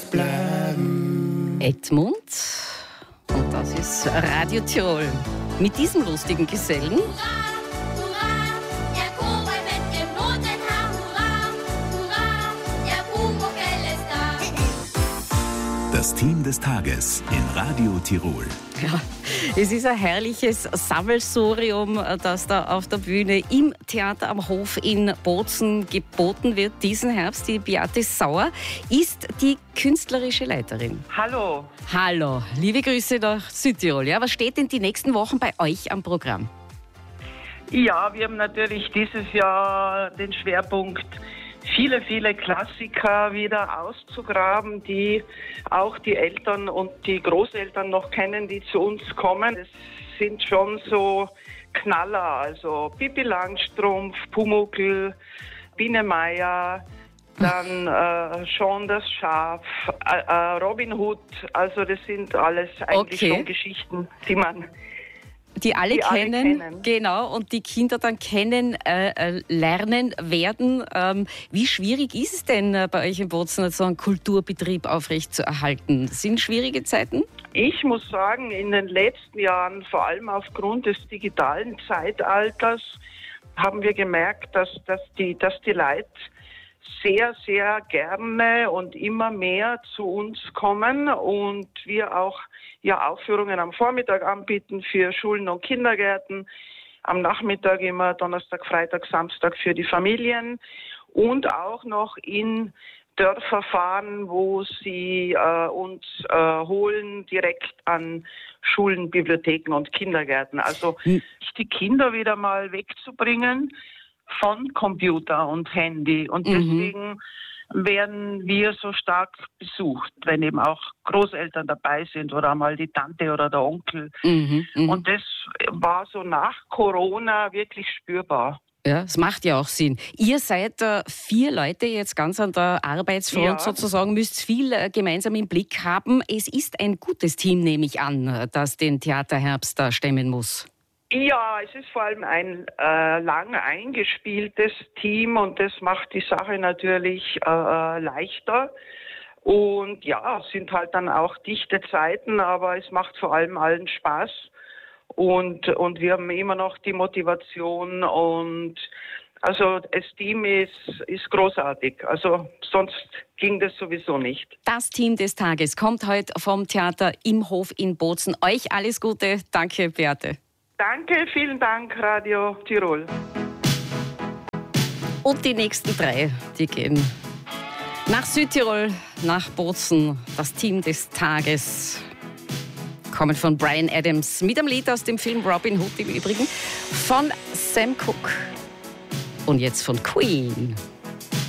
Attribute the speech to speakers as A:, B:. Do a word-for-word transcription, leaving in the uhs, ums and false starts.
A: bleiben.
B: Edmund. Und das ist Radio Tirol. Mit diesem lustigen Gesellen.
C: Das Team des Tages in Radio Tirol.
B: Ja, es ist ein herrliches Sammelsurium, das da auf der Bühne im Theater am Hof in Bozen geboten wird. Diesen Herbst, die Beate Sauer, ist die künstlerische Leiterin.
D: Hallo.
B: Hallo, liebe Grüße nach Südtirol. Ja, was steht denn die nächsten Wochen bei euch am Programm?
D: Ja, wir haben natürlich dieses Jahr den Schwerpunkt, viele, viele Klassiker wieder auszugraben, die auch die Eltern und die Großeltern noch kennen, die zu uns kommen. Es sind schon so Knaller, also Pippi Langstrumpf, Pumuckl, Biene Meier, dann äh, Shaun das Schaf, äh, äh, Robin Hood. Also das sind alles eigentlich
B: Okay.
D: schon Geschichten, die man
B: Die alle,
D: Die alle
B: kennen,
D: kennen.
B: genau, und die Kinder dann kennen, äh, äh, lernen werden. Ähm, wie schwierig ist es denn äh, bei euch in Bozen, so einen Kulturbetrieb aufrechtzuerhalten? Sind schwierige Zeiten?
D: Ich muss sagen, in den letzten Jahren, vor allem aufgrund des digitalen Zeitalters, haben wir gemerkt, dass, dass, die, dass die Leute sehr, sehr gerne und immer mehr zu uns kommen und wir auch ja, Aufführungen am Vormittag anbieten für Schulen und Kindergärten, am Nachmittag immer Donnerstag, Freitag, Samstag für die Familien und auch noch in Dörfer fahren, wo sie äh, uns äh, holen, direkt an Schulen, Bibliotheken und Kindergärten. Also
B: Hm.
D: die Kinder wieder mal wegzubringen von Computer und Handy. Und
B: Mhm.
D: deswegen werden wir so stark besucht, wenn eben auch Großeltern dabei sind oder mal die Tante oder der Onkel.
B: Mhm, mhm.
D: Und das war so nach Corona wirklich spürbar.
B: Ja, es macht ja auch Sinn. Ihr seid äh, vier Leute jetzt ganz an der Arbeitsfront
D: Ja.
B: sozusagen, müsst viel äh, gemeinsam im Blick haben. Es ist ein gutes Team, nehme ich an, äh, das den Theaterherbst da stemmen muss.
D: Ja, es ist vor allem ein äh, lang eingespieltes Team und das macht die Sache natürlich äh, leichter. Und ja, es sind halt dann auch dichte Zeiten, aber es macht vor allem allen Spaß. Und, und wir haben immer noch die Motivation und also das Team ist, ist großartig. Also sonst ging das sowieso nicht.
B: Das Team des Tages kommt heute vom Theater im Hof in Bozen. Euch alles Gute. Danke, Beate.
D: Danke, vielen Dank, Radio Tirol.
B: Und die nächsten drei, die gehen nach Südtirol, nach Bozen. Das Team des Tages kommen von Bryan Adams mit einem Lied aus dem Film Robin Hood im Übrigen, von Sam Cooke und jetzt von Queen.